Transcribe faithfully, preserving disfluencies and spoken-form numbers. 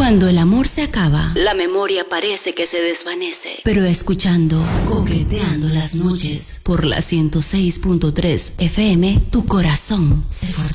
Cuando el amor se acaba, la memoria parece que se desvanece. Pero escuchando Coqueteando las Noches por la ciento seis punto tres F M, tu corazón se fortalece.